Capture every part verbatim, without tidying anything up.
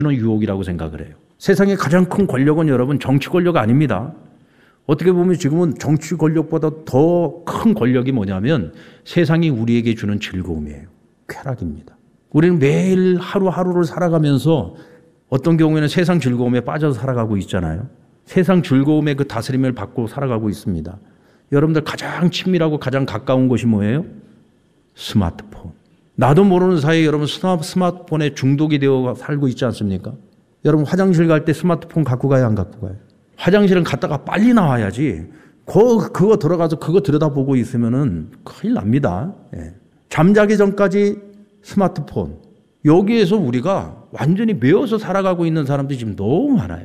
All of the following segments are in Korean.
유혹이라고 생각을 해요. 세상의 가장 큰 권력은 여러분 정치 권력 아닙니다. 어떻게 보면 지금은 정치 권력보다 더 큰 권력이 뭐냐면 세상이 우리에게 주는 즐거움이에요. 쾌락입니다. 우리는 매일 하루하루를 살아가면서 어떤 경우에는 세상 즐거움에 빠져서 살아가고 있잖아요. 세상 즐거움의 그 다스림을 받고 살아가고 있습니다. 여러분들 가장 친밀하고 가장 가까운 것이 뭐예요? 스마트폰. 나도 모르는 사이에 여러분 스마트폰에 중독이 되어 살고 있지 않습니까? 여러분 화장실 갈 때 스마트폰 갖고 가요, 안 갖고 가요? 화장실은 갔다가 빨리 나와야지. 그거, 그거 들어가서 그거 들여다보고 있으면은 큰일 납니다. 예. 잠자기 전까지 스마트폰. 여기에서 우리가 완전히 매어서 살아가고 있는 사람들이 지금 너무 많아요.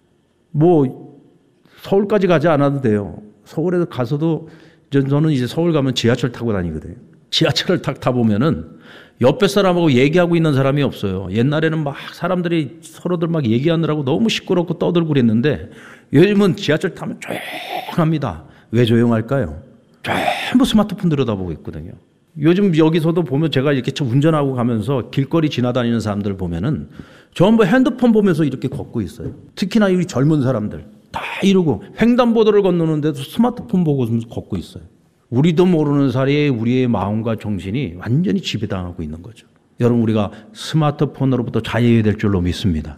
뭐 서울까지 가지 않아도 돼요. 서울에 가서도 저는 이제 서울 가면 지하철 타고 다니거든요. 지하철을 탁 타보면은 옆에 사람하고 얘기하고 있는 사람이 없어요. 옛날에는 막 사람들이 서로들 막 얘기하느라고 너무 시끄럽고 떠들고 그랬는데 요즘은 지하철 타면 조용합니다. 왜 조용할까요? 전부 스마트폰 들여다보고 있거든요. 요즘 여기서도 보면 제가 이렇게 운전하고 가면서 길거리 지나다니는 사람들 보면은 전부 핸드폰 보면서 이렇게 걷고 있어요. 특히나 이 젊은 사람들 다 이러고 횡단보도를 건너는데도 스마트폰 보고 걷고 있어요. 우리도 모르는 사이에 우리의 마음과 정신이 완전히 지배당하고 있는 거죠. 여러분 우리가 스마트폰으로부터 자유해야 될 줄로 믿습니다.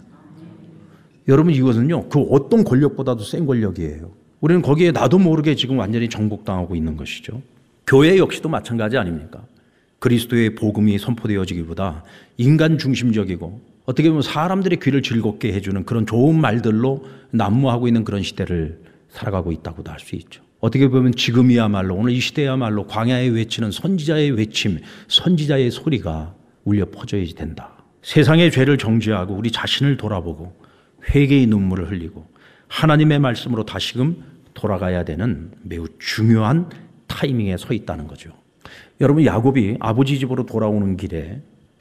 여러분 이것은요 그 어떤 권력보다도 센 권력이에요. 우리는 거기에 나도 모르게 지금 완전히 정복당하고 있는 것이죠. 교회 역시도 마찬가지 아닙니까? 그리스도의 복음이 선포되어지기보다 인간 중심적이고 어떻게 보면 사람들의 귀를 즐겁게 해주는 그런 좋은 말들로 난무하고 있는 그런 시대를 살아가고 있다고도 할 수 있죠. 어떻게 보면 지금이야말로 오늘 이 시대야말로 광야에 외치는 선지자의 외침, 선지자의 소리가 울려 퍼져야 된다. 세상의 죄를 정죄하고 우리 자신을 돌아보고 회개의 눈물을 흘리고 하나님의 말씀으로 다시금 돌아가야 되는 매우 중요한 타이밍에 서 있다는 거죠. 여러분 야곱이 아버지 집으로 돌아오는 길에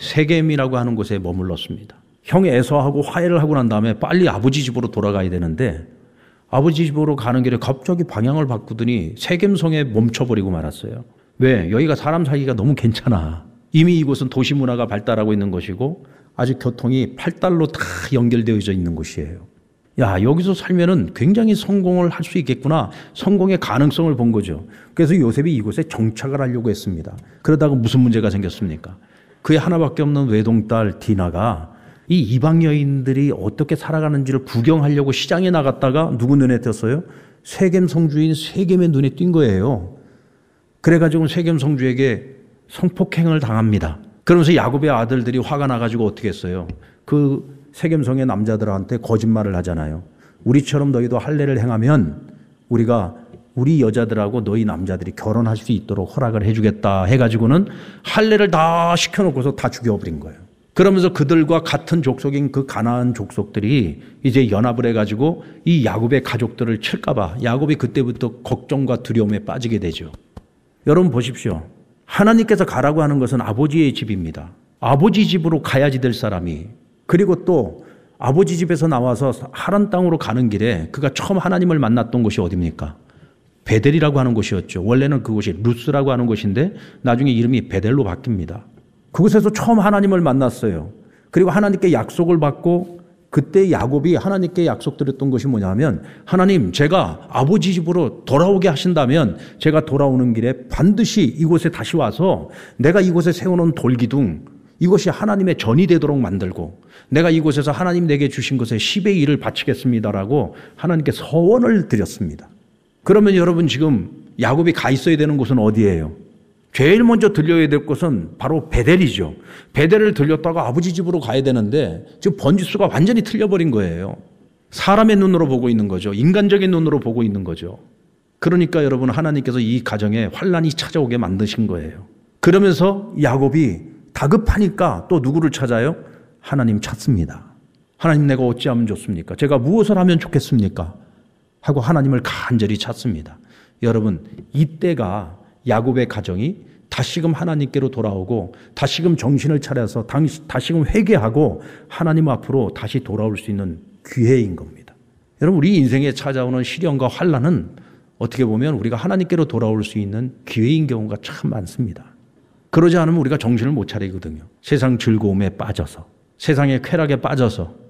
세겜이라고 하는 곳에 머물렀습니다. 형 에서하고 화해를 하고 난 다음에 빨리 아버지 집으로 돌아가야 되는데 아버지 집으로 가는 길에 갑자기 방향을 바꾸더니 세겜성에 멈춰버리고 말았어요. 왜? 여기가 사람 살기가 너무 괜찮아. 이미 이곳은 도시 문화가 발달하고 있는 것이고 아직 교통이 팔달로 다 연결되어져 있는 곳이에요. 야, 여기서 살면은 굉장히 성공을 할 수 있겠구나. 성공의 가능성을 본 거죠. 그래서 요셉이 이곳에 정착을 하려고 했습니다. 그러다가 무슨 문제가 생겼습니까? 그의 하나밖에 없는 외동딸 디나가 이 이방 여인들이 어떻게 살아가는지를 구경하려고 시장에 나갔다가 누구 눈에 띄었어요? 세겜 성주인 세겜의 눈에 띈 거예요. 그래가지고 세겜 성주에게 성폭행을 당합니다. 그러면서 야곱의 아들들이 화가 나가지고 어떻게 했어요? 그 세겜성의 남자들한테 거짓말을 하잖아요. 우리처럼 너희도 할례를 행하면 우리가 우리 여자들하고 너희 남자들이 결혼할 수 있도록 허락을 해주겠다 해가지고는 할례를 다 시켜놓고서 다 죽여버린 거예요. 그러면서 그들과 같은 족속인 그 가나안 족속들이 이제 연합을 해가지고 이 야곱의 가족들을 칠까봐 야곱이 그때부터 걱정과 두려움에 빠지게 되죠. 여러분 보십시오. 하나님께서 가라고 하는 것은 아버지의 집입니다. 아버지 집으로 가야지 될 사람이 그리고 또 아버지 집에서 나와서 하란 땅으로 가는 길에 그가 처음 하나님을 만났던 곳이 어디입니까? 베델이라고 하는 곳이었죠. 원래는 그곳이 루스라고 하는 곳인데 나중에 이름이 베델로 바뀝니다. 그곳에서 처음 하나님을 만났어요. 그리고 하나님께 약속을 받고 그때 야곱이 하나님께 약속드렸던 것이 뭐냐면 하나님 제가 아버지 집으로 돌아오게 하신다면 제가 돌아오는 길에 반드시 이곳에 다시 와서 내가 이곳에 세워놓은 돌기둥 이것이 하나님의 전이 되도록 만들고 내가 이곳에서 하나님 내게 주신 것에 십의 일을 바치겠습니다라고 하나님께 서원을 드렸습니다. 그러면 여러분 지금 야곱이 가 있어야 되는 곳은 어디예요? 제일 먼저 들려야 될 곳은 바로 베델이죠. 베델을 들렸다가 아버지 집으로 가야 되는데 지금 번지수가 완전히 틀려버린 거예요. 사람의 눈으로 보고 있는 거죠. 인간적인 눈으로 보고 있는 거죠. 그러니까 여러분 하나님께서 이 가정에 환란이 찾아오게 만드신 거예요. 그러면서 야곱이 다급하니까 또 누구를 찾아요? 하나님 찾습니다. 하나님 내가 어찌하면 좋습니까? 제가 무엇을 하면 좋겠습니까? 하고 하나님을 간절히 찾습니다. 여러분 이때가 야곱의 가정이 다시금 하나님께로 돌아오고 다시금 정신을 차려서 다시금 회개하고 하나님 앞으로 다시 돌아올 수 있는 기회인 겁니다. 여러분 우리 인생에 찾아오는 시련과 환난은 어떻게 보면 우리가 하나님께로 돌아올 수 있는 기회인 경우가 참 많습니다. 그러지 않으면 우리가 정신을 못 차리거든요. 세상 즐거움에 빠져서 세상의 쾌락에 빠져서